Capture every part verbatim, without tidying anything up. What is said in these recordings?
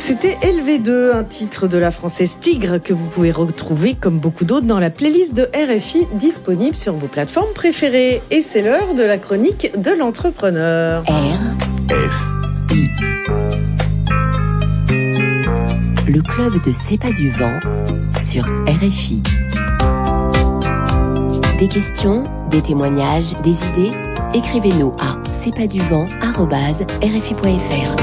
C'était L V deux, un titre de la française Tigre que vous pouvez retrouver comme beaucoup d'autres dans la playlist de R F I disponible sur vos plateformes préférées. Et c'est l'heure de la chronique de l'entrepreneur. R F I. Le club de C'est pas du vent sur R F I. Des questions, des témoignages, des idées, écrivez-nous à c'est pas du vent arobase r f i point f r.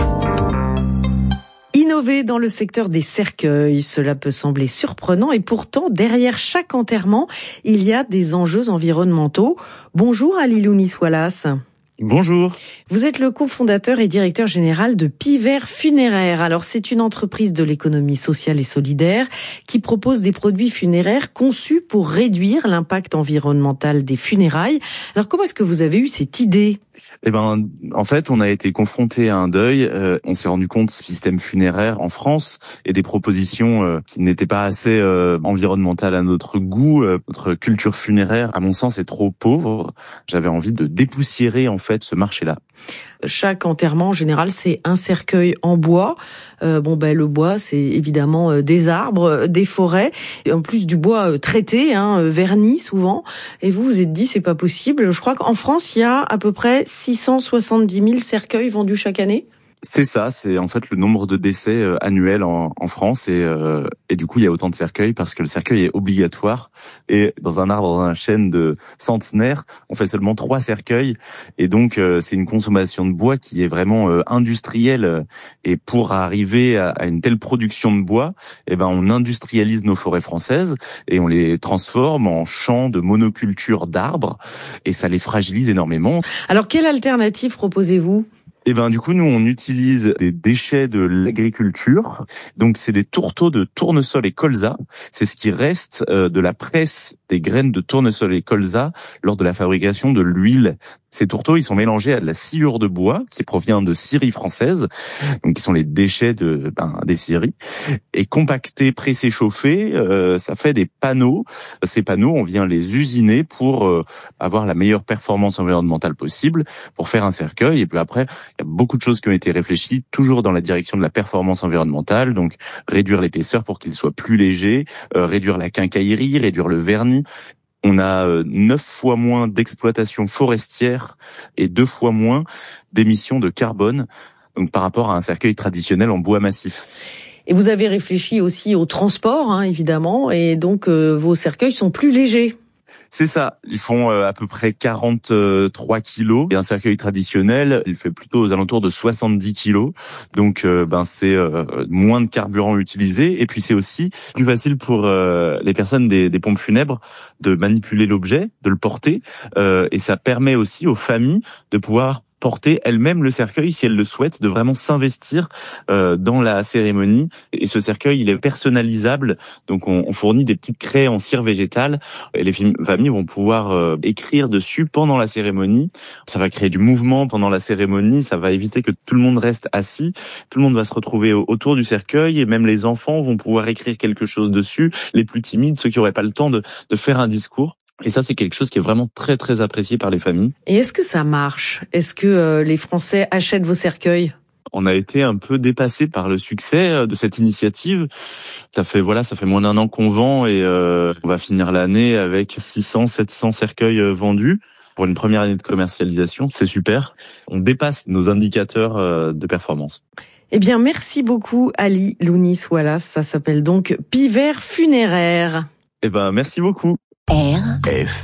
Innover dans le secteur des cercueils, cela peut sembler surprenant et pourtant, derrière chaque enterrement, il y a des enjeux environnementaux. Bonjour Ali Lounis-Wallace. Bonjour. Vous êtes le cofondateur et directeur général de Pivert Funéraire. Alors, c'est une entreprise de l'économie sociale et solidaire qui propose des produits funéraires conçus pour réduire l'impact environnemental des funérailles. Alors, comment est-ce que vous avez eu cette idée ? Eh ben, en fait, on a été confronté à un deuil. Euh, on s'est rendu compte du système funéraire en France et des propositions euh, qui n'étaient pas assez euh, environnementales à notre goût. Euh, notre culture funéraire, à mon sens, est trop pauvre. J'avais envie de dépoussiérer en fait ce marché-là. Chaque enterrement, en général, c'est un cercueil en bois. Euh, bon, ben le bois, c'est évidemment euh, des arbres, euh, des forêts, et en plus du bois euh, traité, hein, euh, verni souvent. Et vous, vous êtes dit, c'est pas possible. Je crois qu'en France, il y a à peu près six cent soixante-dix mille cercueils vendus chaque année. C'est ça, c'est en fait le nombre de décès euh, annuels en, en France et, euh, et du coup il y a autant de cercueils parce que le cercueil est obligatoire et dans un arbre, dans un chêne de centenaire, on fait seulement trois cercueils et donc euh, c'est une consommation de bois qui est vraiment euh, industrielle et pour arriver à, à une telle production de bois, eh ben on industrialise nos forêts françaises et on les transforme en champs de monoculture d'arbres et ça les fragilise énormément. Alors quelle alternative proposez-vous ? Eh ben, du coup, nous, on utilise des déchets de l'agriculture. Donc, c'est des tourteaux de tournesol et colza. C'est ce qui reste euh, de la presse des graines de tournesol et colza lors de la fabrication de l'huile. Ces tourteaux, ils sont mélangés à de la sciure de bois qui provient de scieries françaises, donc qui sont les déchets de ben, des scieries, et compactés, pressés, chauffés, euh, ça fait des panneaux. Ces panneaux, on vient les usiner pour euh, avoir la meilleure performance environnementale possible, pour faire un cercueil. Et puis après, il y a beaucoup de choses qui ont été réfléchies, toujours dans la direction de la performance environnementale, donc réduire l'épaisseur pour qu'il soit plus léger, euh, réduire la quincaillerie, réduire le vernis. On a neuf fois moins d'exploitation forestière et deux fois moins d'émissions de carbone, donc par rapport à un cercueil traditionnel en bois massif. Et vous avez réfléchi aussi au transport, hein, évidemment, et donc euh, vos cercueils sont plus légers. C'est ça, ils font euh, à peu près quarante-trois kilos et un cercueil traditionnel, il fait plutôt aux alentours de soixante-dix kilos. Donc euh, ben c'est euh, moins de carburant utilisé et puis c'est aussi plus facile pour euh, les personnes des, des pompes funèbres de manipuler l'objet, de le porter euh, et ça permet aussi aux familles de pouvoir porter elle-même le cercueil si elle le souhaite, de vraiment s'investir euh, dans la cérémonie. Et ce cercueil, il est personnalisable. Donc, on, on fournit des petites craies en cire végétale et les familles vont pouvoir euh, écrire dessus pendant la cérémonie. Ça va créer du mouvement pendant la cérémonie. Ça va éviter que tout le monde reste assis. Tout le monde va se retrouver autour du cercueil et même les enfants vont pouvoir écrire quelque chose dessus. Les plus timides, ceux qui n'auraient pas le temps de, de faire un discours. Et ça, c'est quelque chose qui est vraiment très, très apprécié par les familles. Et est-ce que ça marche ? Est-ce que euh, les Français achètent vos cercueils ? On a été un peu dépassé par le succès de cette initiative. Ça fait voilà, ça fait moins d'un an qu'on vend et euh, on va finir l'année avec six cents, sept cents cercueils vendus. Pour une première année de commercialisation, c'est super. On dépasse nos indicateurs de performance. Eh bien, merci beaucoup Ali Lounis-Wallace. Ça s'appelle donc Pivert Funéraire. Eh ben, merci beaucoup. R F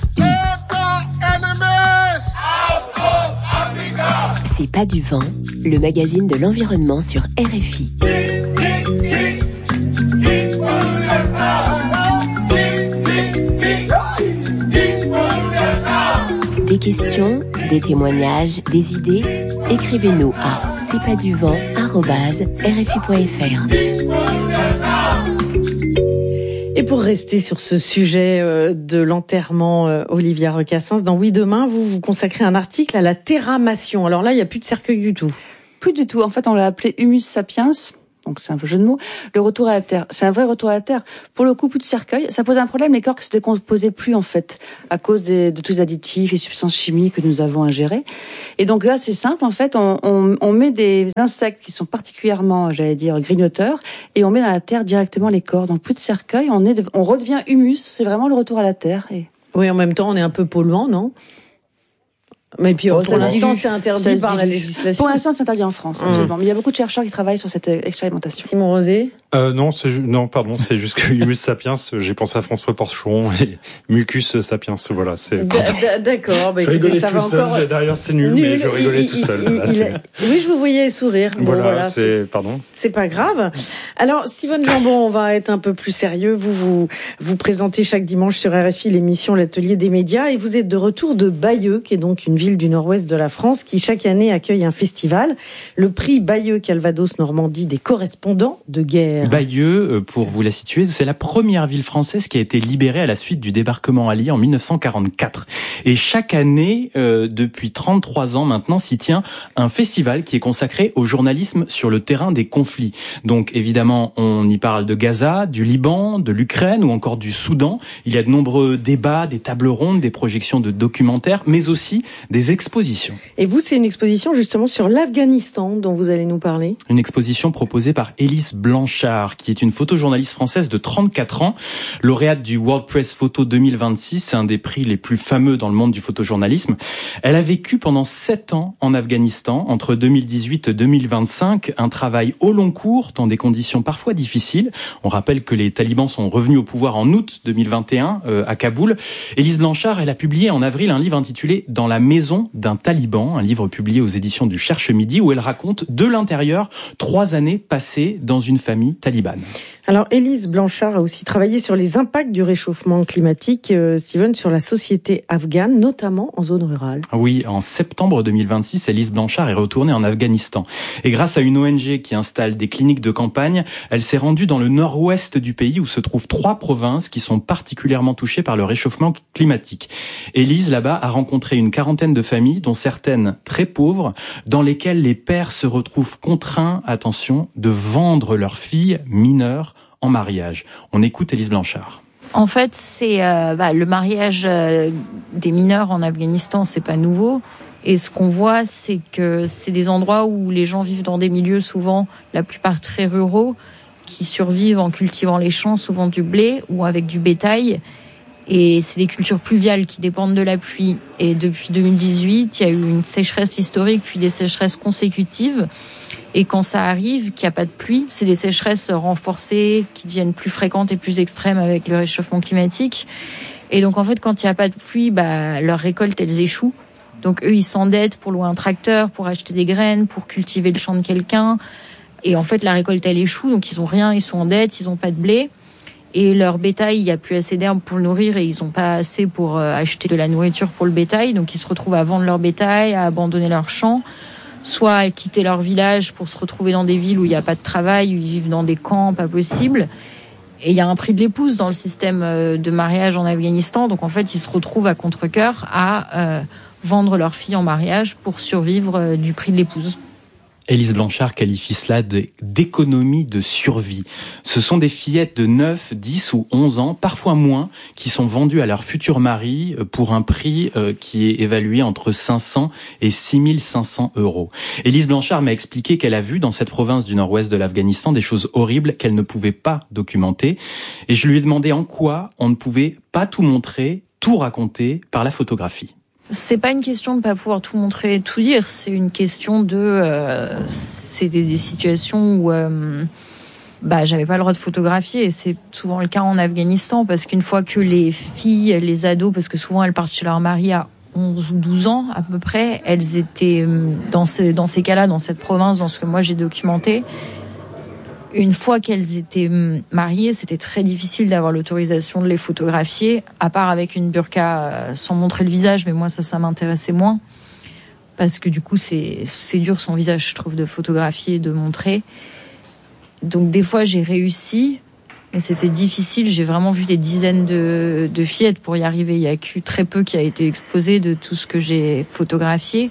C'est pas du vent, le magazine de l'environnement sur R F I. Des questions, des témoignages, des idées, écrivez-nous à c'est pas du vent arobase r f i point f r. Et pour rester sur ce sujet euh, de l'enterrement, euh, Olivia Recassens, dans Oui Demain, vous vous consacrez un article à la terramation. Alors là, il n'y a plus de cercueil du tout. Plus du tout. En fait, on l'a appelé Humus sapiens. donc c'est un peu jeu de mots. Le retour à la terre, c'est un vrai retour à la terre. Pour le coup, plus de cercueil, ça pose un problème. Les corps ne se décomposaient plus en fait à cause des, de tous les additifs et substances chimiques que nous avons ingérés. Et donc là, c'est simple en fait. On, on, on met des insectes qui sont particulièrement, j'allais dire, grignoteurs, et on met dans la terre directement les corps. Donc plus de cercueil, on est, on redevient humus. C'est vraiment le retour à la terre. Et... Oui, en même temps, on est un peu polluant, non? Mais puis, oh, pour l'instant, c'est interdit par la législation. Pour l'instant, c'est interdit en France, absolument. Mmh. Mais il y a beaucoup de chercheurs qui travaillent sur cette expérimentation. Simon Rosé? Euh, non, c'est ju- non, pardon, c'est juste que Humus sapiens, j'ai pensé à François Porcheron et Mucus sapiens, voilà, c'est. D- d'accord, bah, écoutez, ça va seul, encore. Derrière, c'est nul, nul, mais je rigolais il, tout il, seul. Il, là, il a... Oui, je vous voyais sourire. Bon, voilà, voilà, c'est, c'est, pardon. C'est pas grave. Alors, Steven Jambon, on va être un peu plus sérieux. Vous, vous, vous présentez chaque dimanche sur R F I l'émission L'Atelier des médias et vous êtes de retour de Bayeux, qui est donc une ville du nord-ouest de la France, qui chaque année accueille un festival, le prix Bayeux Calvados Normandie des correspondants de guerre. Bayeux, pour vous la situer, c'est la première ville française qui a été libérée à la suite du débarquement allié en mille neuf cent quarante-quatre. Et chaque année, euh, depuis trente-trois ans maintenant, s'y tient un festival qui est consacré au journalisme sur le terrain des conflits. Donc évidemment, on y parle de Gaza, du Liban, de l'Ukraine ou encore du Soudan. Il y a de nombreux débats, des tables rondes, des projections de documentaires, mais aussi des expositions. Et vous, c'est une exposition justement sur l'Afghanistan dont vous allez nous parler. Une exposition proposée par Élise Blanchard, qui est une photojournaliste française de trente-quatre ans, lauréate du World Press Photo deux mille vingt-six, c'est un des prix les plus fameux dans le monde du photojournalisme. Elle a vécu pendant sept ans en Afghanistan, entre deux mille dix-huit et deux mille vingt-cinq, un travail au long cours, dans des conditions parfois difficiles. On rappelle que les talibans sont revenus au pouvoir en août deux mille vingt et un euh, à Kaboul. Élise Blanchard, elle a publié en avril un livre intitulé « Dans la maison d'un taliban », un livre publié aux éditions du Cherche Midi, où elle raconte de l'intérieur trois années passées dans une famille talibane. Alors, Élise Blanchard a aussi travaillé sur les impacts du réchauffement climatique, euh, Steven, sur la société afghane, notamment en zone rurale. Oui, en septembre deux mille vingt-six, Élise Blanchard est retournée en Afghanistan. Et grâce à une O N G qui installe des cliniques de campagne, elle s'est rendue dans le nord-ouest du pays où se trouvent trois provinces qui sont particulièrement touchées par le réchauffement climatique. Élise, là-bas, a rencontré une quarantaine de familles, dont certaines très pauvres, dans lesquelles les pères se retrouvent contraints, attention, de vendre leurs filles mineures en mariage. On écoute Élise Blanchard. En fait, c'est euh, bah, le mariage euh, des mineurs en Afghanistan, c'est pas nouveau. Et ce qu'on voit, c'est que c'est des endroits où les gens vivent dans des milieux souvent, la plupart très ruraux, qui survivent en cultivant les champs, souvent du blé ou avec du bétail. Et c'est des cultures pluviales qui dépendent de la pluie. Et depuis deux mille dix-huit, il y a eu une sécheresse historique, puis des sécheresses consécutives. Et quand ça arrive, qu'il n'y a pas de pluie, c'est des sécheresses renforcées qui deviennent plus fréquentes et plus extrêmes avec le réchauffement climatique. Et donc en fait, quand il n'y a pas de pluie, bah, leurs récoltes, elles échouent. Donc eux, ils s'endettent pour louer un tracteur, pour acheter des graines, pour cultiver le champ de quelqu'un. Et en fait, la récolte, elle échoue, donc ils n'ont rien, ils sont en dette, ils n'ont pas de blé. Et leur bétail, il n'y a plus assez d'herbe pour le nourrir et ils n'ont pas assez pour acheter de la nourriture pour le bétail. Donc ils se retrouvent à vendre leur bétail, à abandonner leur champ, soit à quitter leur village pour se retrouver dans des villes où il n'y a pas de travail, où ils vivent dans des camps, pas possible. Et il y a un prix de l'épouse dans le système de mariage en Afghanistan. Donc en fait, ils se retrouvent à contre-cœur à euh, vendre leur fille en mariage pour survivre du prix de l'épouse. Élise Blanchard qualifie cela d'économie de survie. Ce sont des fillettes de neuf, dix ou onze ans, parfois moins, qui sont vendues à leur futur mari pour un prix qui est évalué entre cinq cents et six mille cinq cents euros. Élise Blanchard m'a expliqué qu'elle a vu dans cette province du nord-ouest de l'Afghanistan des choses horribles qu'elle ne pouvait pas documenter. Et je lui ai demandé en quoi on ne pouvait pas tout montrer, tout raconter par la photographie. C'est pas une question de pas pouvoir tout montrer, tout dire. C'est une question de, euh, c'est des, des situations où, euh, bah, j'avais pas le droit de photographier. Et c'est souvent le cas en Afghanistan parce qu'une fois que les filles, les ados, parce que souvent elles partent chez leur mari à onze ou douze ans à peu près, elles étaient dans ces, dans ces cas-là, dans cette province, dans ce que moi j'ai documenté. Une fois qu'elles étaient mariées, c'était très difficile d'avoir l'autorisation de les photographier, à part avec une burqa sans montrer le visage, mais moi ça, ça m'intéressait moins. Parce que du coup, c'est, c'est dur son visage, je trouve, de photographier, de montrer. Donc des fois, j'ai réussi, mais c'était difficile. J'ai vraiment vu des dizaines de, de fillettes pour y arriver. Il y a que très peu qui a été exposé de tout ce que j'ai photographié.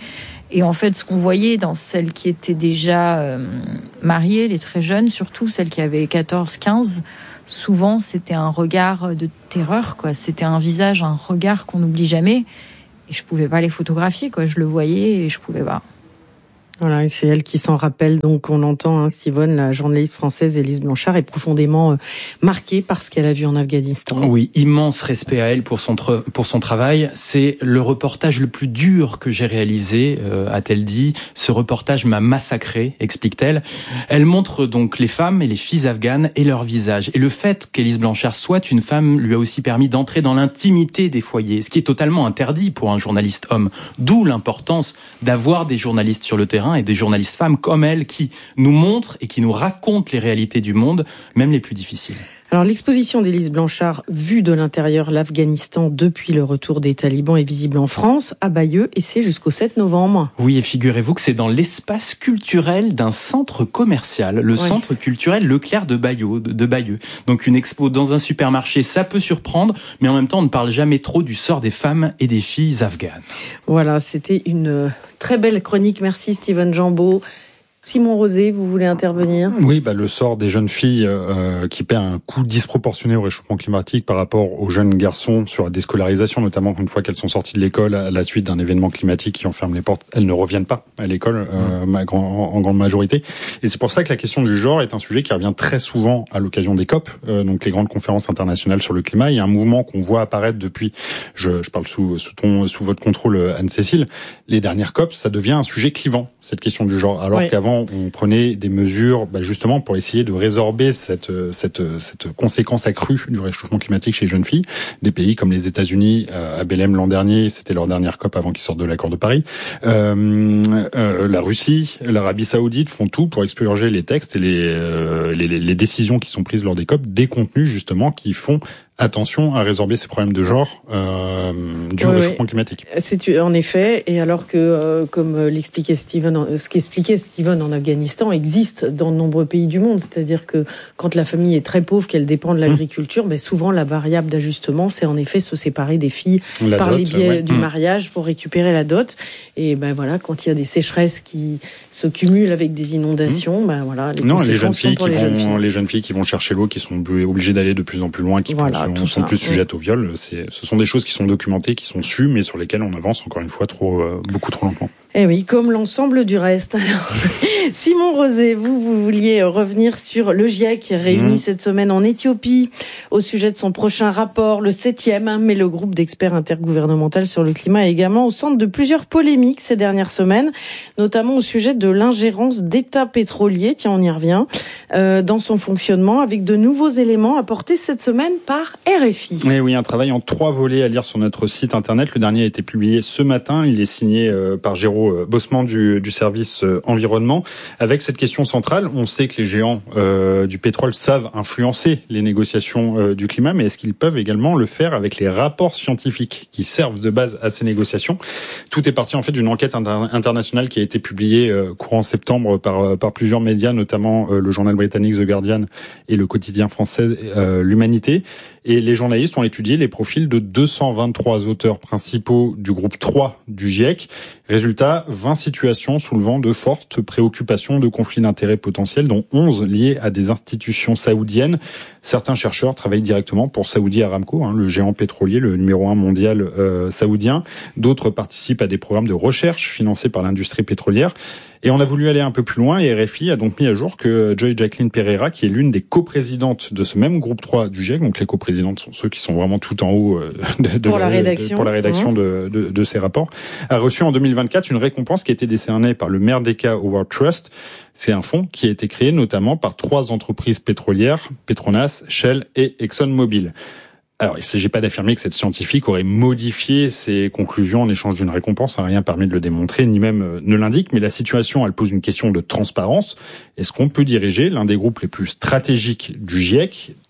Et en fait, ce qu'on voyait dans celles qui étaient déjà euh, mariées, les très jeunes, surtout celles qui avaient quatorze, quinze, souvent c'était un regard de terreur, quoi. C'était un visage, un regard qu'on n'oublie jamais. Et je pouvais pas les photographier, quoi. Je le voyais et je pouvais pas. Voilà, et c'est elle qui s'en rappelle. Donc on entend, hein, Steven, la journaliste française Élise Blanchard est profondément euh, marquée par ce qu'elle a vu en Afghanistan. Oui, immense respect à elle pour son tra- pour son travail. C'est le reportage le plus dur que j'ai réalisé, euh, a-t-elle dit. Ce reportage m'a massacré, explique-t-elle. Elle montre donc les femmes et les filles afghanes et leur visage. Et le fait qu'Élise Blanchard soit une femme lui a aussi permis d'entrer dans l'intimité des foyers, ce qui est totalement interdit pour un journaliste homme. D'où l'importance d'avoir des journalistes sur le terrain et des journalistes femmes comme elle qui nous montrent et qui nous racontent les réalités du monde, même les plus difficiles. Alors l'exposition d'Élise Blanchard, vue de l'intérieur l'Afghanistan depuis le retour des talibans, est visible en France, à Bayeux, et c'est jusqu'au sept novembre. Oui, et figurez-vous que c'est dans l'espace culturel d'un centre commercial, le oui. centre culturel Leclerc de Bayeux, de Bayeux. Donc une expo dans un supermarché, ça peut surprendre, mais en même temps on ne parle jamais trop du sort des femmes et des filles afghanes. Voilà, c'était une très belle chronique. Merci Steven Jambeau. Simon Rosé, vous voulez intervenir ? Oui, bah le sort des jeunes filles euh, qui paient un coût disproportionné au réchauffement climatique par rapport aux jeunes garçons sur la déscolarisation, notamment une fois qu'elles sont sorties de l'école à la suite d'un événement climatique qui enferme les portes, elles ne reviennent pas à l'école euh, mmh. en, en grande majorité. Et c'est pour ça que la question du genre est un sujet qui revient très souvent à l'occasion des C O P, euh, donc les grandes conférences internationales sur le climat. Il y a un mouvement qu'on voit apparaître depuis, je, je parle sous, sous, ton, sous votre contrôle, Anne-Cécile, les dernières C O P, ça devient un sujet clivant, cette question du genre, alors oui. qu'avant on prenait des mesures bah, justement pour essayer de résorber cette, cette, cette conséquence accrue du réchauffement climatique chez les jeunes filles. Des pays comme les États-Unis, euh, à Belém l'an dernier, c'était leur dernière C O P avant qu'ils sortent de l'accord de Paris. Euh, euh, la Russie, l'Arabie Saoudite font tout pour expurger les textes et les, euh, les, les décisions qui sont prises lors des C O P, des contenus justement qui font attention à résorber ces problèmes de genre euh, du oui, réchauffement oui. climatique. C'est en effet, et alors que, euh, comme l'expliquait Steven, ce qu'expliquait Steven en Afghanistan existe dans de nombreux pays du monde, c'est-à-dire que quand la famille est très pauvre, qu'elle dépend de l'agriculture, mmh. ben souvent la variable d'ajustement, c'est en effet se séparer des filles la par dot, les biais ouais. du mmh. mariage pour récupérer la dot. Et ben voilà, quand il y a des sécheresses qui se cumulent avec des inondations, mmh. ben voilà, les non, conséquences les jeunes filles sont pour qui les vont, jeunes filles. les jeunes filles qui vont chercher l'eau, qui sont obligées d'aller de plus en plus loin, qui voilà. sont, sont plus sujettes au viol. C'est, ce sont des choses qui sont documentées, qui sont sues, mais sur lesquelles on avance encore une fois trop, euh, beaucoup trop lentement. Eh oui, comme l'ensemble du reste. Alors, Simon Rosé, vous, vous vouliez revenir sur le GIEC réuni mmh. cette semaine en Éthiopie au sujet de son prochain rapport, le septième, hein, mais le groupe d'experts intergouvernemental sur le climat est également au centre de plusieurs polémiques ces dernières semaines, notamment au sujet de l'ingérence d'États pétroliers, tiens, on y revient, euh, dans son fonctionnement, avec de nouveaux éléments apportés cette semaine par R F I. Oui, oui, un travail en trois volets à lire sur notre site internet. Le dernier a été publié ce matin. Il est signé euh, par Géraud Bossement du, du service euh, environnement. Avec cette question centrale, on sait que les géants euh, du pétrole savent influencer les négociations euh, du climat, mais est-ce qu'ils peuvent également le faire avec les rapports scientifiques qui servent de base à ces négociations ? Tout est parti en fait d'une enquête inter- internationale qui a été publiée euh, courant septembre par, par plusieurs médias, notamment euh, le journal britannique The Guardian et le quotidien français euh, L'Humanité. Et les journalistes ont étudié les profils de deux cent vingt-trois auteurs principaux du groupe trois du GIEC. Résultat, vingt situations soulevant de fortes préoccupations de conflits d'intérêts potentiels, dont onze liés à des institutions saoudiennes. Certains chercheurs travaillent directement pour Saudi Aramco, hein, le géant pétrolier, le numéro un mondial euh, saoudien. D'autres participent à des programmes de recherche financés par l'industrie pétrolière. Et on a voulu aller un peu plus loin et R F I a donc mis à jour que Joy Jacqueline Pereira, qui est l'une des coprésidentes de ce même groupe trois du GIEC, donc les coprésidentes sont ceux qui sont vraiment tout en haut de, de pour, la, la rédaction. De, pour la rédaction mmh. de, de, de ces rapports, a reçu en deux mille vingt-quatre une récompense qui a été décernée par le Merdeka Award Trust. C'est un fonds qui a été créé notamment par trois entreprises pétrolières, Petronas, Shell et ExxonMobil. Alors, il ne s'agit pas d'affirmer que cette scientifique aurait modifié ses conclusions en échange d'une récompense, ça n'a rien permis de le démontrer, ni même euh, ne l'indique, mais la situation, elle pose une question de transparence. Est-ce qu'on peut diriger l'un des groupes les plus stratégiques du GIEC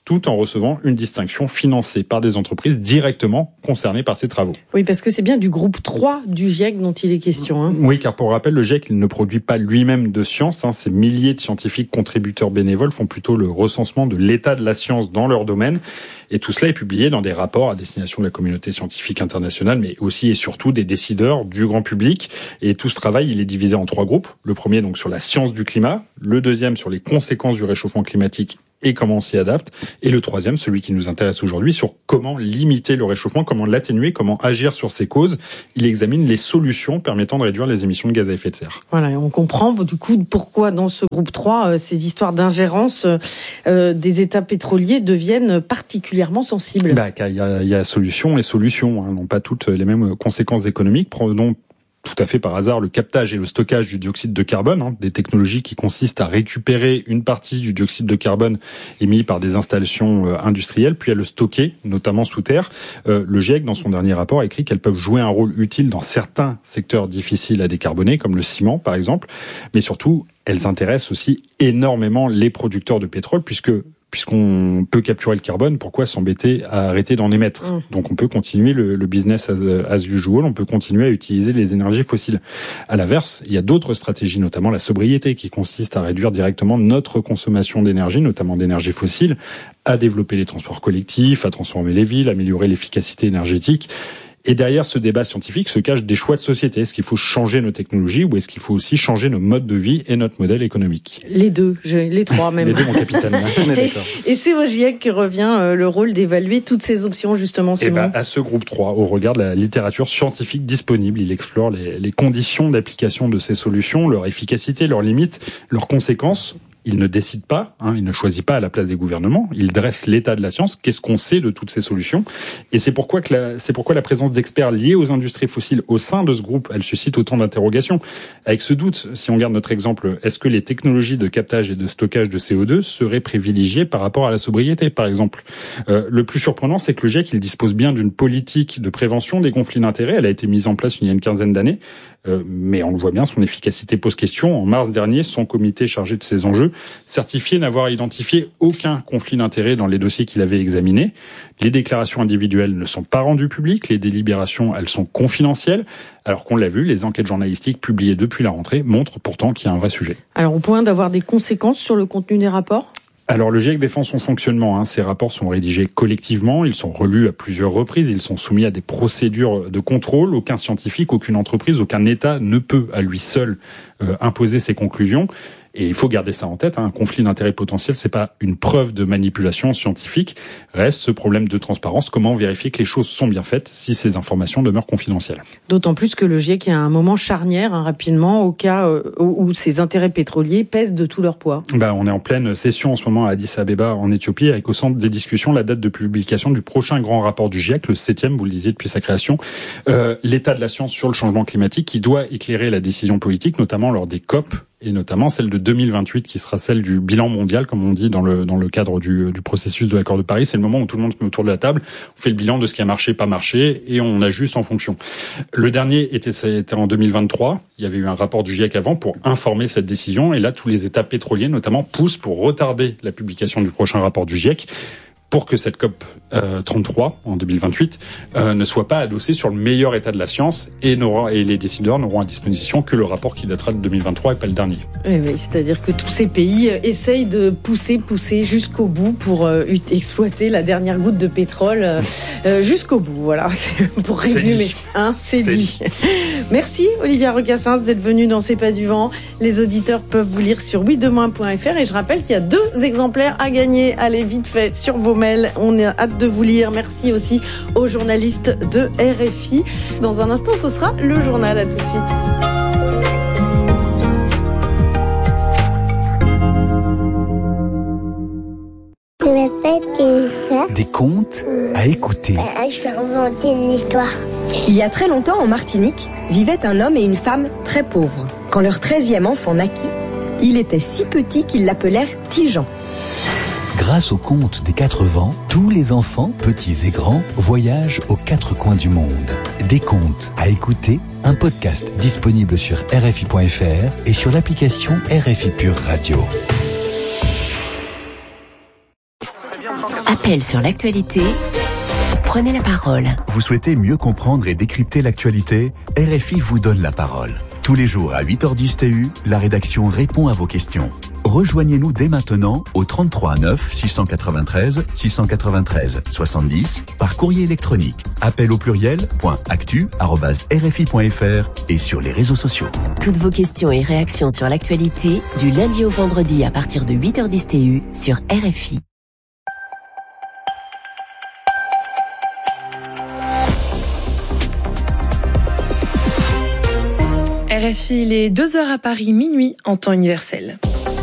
tout en recevant une distinction financée par des entreprises directement concernées par ces travaux. Oui, parce que c'est bien du groupe trois du GIEC dont il est question. Hein. Oui, car pour rappel, le GIEC il ne produit pas lui-même de science. Hein. Ces milliers de scientifiques contributeurs bénévoles font plutôt le recensement de l'état de la science dans leur domaine. Et tout cela est publié dans des rapports à destination de la communauté scientifique internationale, mais aussi et surtout des décideurs, du grand public. Et tout ce travail, il est divisé en trois groupes. Le premier, donc, sur la science du climat. Le deuxième, sur les conséquences du réchauffement climatique et comment on s'y adapte. Et le troisième, celui qui nous intéresse aujourd'hui, sur comment limiter le réchauffement, comment l'atténuer, comment agir sur ses causes. Il examine les solutions permettant de réduire les émissions de gaz à effet de serre. Voilà, et on comprend du coup pourquoi dans ce groupe trois, euh, ces histoires d'ingérence euh, des États pétroliers deviennent particulièrement sensibles. Bah, il y a, il y a solutions et solutions, hein, n'ont pas toutes les mêmes conséquences économiques. Prenons tout à fait par hasard le captage et le stockage du dioxyde de carbone, hein, des technologies qui consistent à récupérer une partie du dioxyde de carbone émis par des installations euh, industrielles, puis à le stocker, notamment sous terre. Euh, le GIEC, dans son dernier rapport, a écrit qu'elles peuvent jouer un rôle utile dans certains secteurs difficiles à décarboner, comme le ciment par exemple, mais surtout, elles intéressent aussi énormément les producteurs de pétrole, puisque puisqu'on peut capturer le carbone, pourquoi s'embêter à arrêter d'en émettre ? Mmh. Donc on peut continuer le, le business as, as usual, on peut continuer à utiliser les énergies fossiles. À l'inverse, il y a d'autres stratégies, notamment la sobriété, qui consiste à réduire directement notre consommation d'énergie, notamment d'énergie fossile, à développer les transports collectifs, à transformer les villes, améliorer l'efficacité énergétique. Et derrière ce débat scientifique se cachent des choix de société. Est-ce qu'il faut changer nos technologies ou est-ce qu'il faut aussi changer nos modes de vie et notre modèle économique ? Les deux, les trois même. Les deux, mon capitaine. On est d'accord. Et, et c'est au GIEC que revient euh, le rôle d'évaluer toutes ces options, justement, Simon. Eh ben, à ce groupe trois, au regard de la littérature scientifique disponible, il explore les, les conditions d'application de ces solutions, leur efficacité, leurs limites, leurs conséquences. Il ne décide pas, hein, il ne choisit pas à la place des gouvernements. Il dresse l'état de la science. Qu'est-ce qu'on sait de toutes ces solutions ? Et c'est pourquoi que la, c'est pourquoi la présence d'experts liés aux industries fossiles au sein de ce groupe, elle suscite autant d'interrogations. Avec ce doute, si on garde notre exemple, est-ce que les technologies de captage et de stockage de C O deux seraient privilégiées par rapport à la sobriété, par exemple ? euh, Le plus surprenant, c'est que le GIEC, il dispose bien d'une politique de prévention des conflits d'intérêts. Elle a été mise en place il y a une quinzaine d'années. Euh, mais on le voit bien, son efficacité pose question. En mars dernier, son comité chargé de ces enjeux certifiait n'avoir identifié aucun conflit d'intérêts dans les dossiers qu'il avait examinés. Les déclarations individuelles ne sont pas rendues publiques, les délibérations, elles sont confidentielles, alors qu'on l'a vu, les enquêtes journalistiques publiées depuis la rentrée montrent pourtant qu'il y a un vrai sujet. Alors au point d'avoir des conséquences sur le contenu des rapports ? Alors le GIEC défend son fonctionnement. Hein. Ces rapports sont rédigés collectivement, ils sont relus à plusieurs reprises, ils sont soumis à des procédures de contrôle. Aucun scientifique, aucune entreprise, aucun État ne peut à lui seul euh, imposer ses conclusions. Et il faut garder ça en tête, hein. Un conflit d'intérêts potentiel, c'est pas une preuve de manipulation scientifique. Reste ce problème de transparence. Comment vérifier que les choses sont bien faites si ces informations demeurent confidentielles ? D'autant plus que le GIEC est à un moment charnière, hein, rapidement, au cas euh, où ces intérêts pétroliers pèsent de tout leur poids. Bah, on est en pleine session en ce moment à Addis Abeba, en Éthiopie, avec au centre des discussions la date de publication du prochain grand rapport du GIEC, le septième, vous le disiez, depuis sa création, euh, l'état de la science sur le changement climatique, qui doit éclairer la décision politique, notamment lors des COP, et notamment celle de deux mille vingt-huit, qui sera celle du bilan mondial, comme on dit dans le dans le cadre du, du processus de l'accord de Paris. C'est le moment où tout le monde se met autour de la table, on fait le bilan de ce qui a marché, pas marché, et on ajuste en fonction. Le dernier était, c'était en deux mille vingt-trois. Il y avait eu un rapport du GIEC avant pour informer cette décision, et là, tous les États pétroliers, notamment, poussent pour retarder la publication du prochain rapport du GIEC, pour que cette COP euh, trente-trois en deux mille vingt-huit euh, ne soit pas adossée sur le meilleur état de la science et, n'aura, et les décideurs n'auront à disposition que le rapport qui datera de deux mille vingt-trois et pas le dernier. Oui, oui, c'est-à-dire que tous ces pays essayent de pousser, pousser jusqu'au bout pour euh, exploiter la dernière goutte de pétrole euh, jusqu'au bout. Voilà, pour résumer. C'est hein, c'est, c'est dit. dit. Merci Olivia Recassens d'être venue dans C'est pas du vent. Les auditeurs peuvent vous lire sur oui demain point f r et je rappelle qu'il y a deux exemplaires à gagner. Allez vite fait sur vos mails. On a hâte de vous lire. Merci aussi aux journalistes de R F I. Dans un instant, ce sera le journal. À tout de suite. Des contes à écouter. Je vais inventer une histoire. Il y a très longtemps, en Martinique, vivaient un homme et une femme très pauvres. Quand leur treizième enfant naquit, il était si petit qu'ils l'appelèrent Tijan. Grâce au conte des quatre vents, tous les enfants, petits et grands, voyagent aux quatre coins du monde. Des contes à écouter, un podcast disponible sur R F I point F R et sur l'application R F I Pure Radio. Appel sur l'actualité. Prenez la parole. Vous souhaitez mieux comprendre et décrypter l'actualité ? R F I vous donne la parole. Tous les jours à huit heures dix T U, la rédaction répond à vos questions. Rejoignez-nous dès maintenant au trente-trois neuf six cent quatre-vingt-treize six cent quatre-vingt-treize soixante-dix par courrier électronique. Appel au pluriel, point actu, arobase R F I point F R et sur les réseaux sociaux. Toutes vos questions et réactions sur l'actualité du lundi au vendredi à partir de huit heures dix T U sur R F I. R F I, il est deux heures à Paris, minuit en temps universel.